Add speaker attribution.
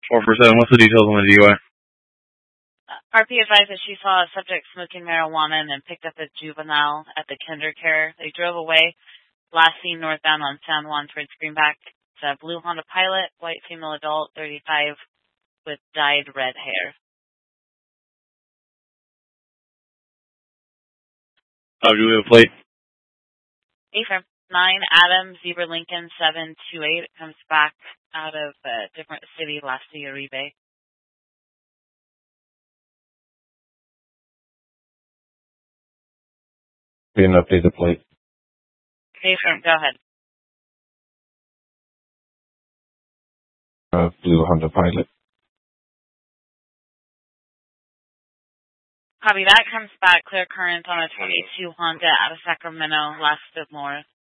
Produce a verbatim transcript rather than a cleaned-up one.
Speaker 1: four four seven, what's the details on the D U I?
Speaker 2: R P advised that she saw a subject smoking marijuana and then picked up a juvenile at the kinder care. They drove away, last seen northbound on San Juan towards Greenback. It's a blue Honda Pilot, white female adult, thirty-five, with dyed red hair.
Speaker 1: Oh, do we have a plate?
Speaker 2: A nine Adam Zebra Lincoln seven two eight. It comes back out of a different city, Las de Uribe.
Speaker 3: We didn't update the plate.
Speaker 2: A-Firm, go ahead.
Speaker 3: Uh, blue Honda Pilot.
Speaker 2: Copy that. Comes back clear current on a twenty-two Honda out of Sacramento, last of Morris.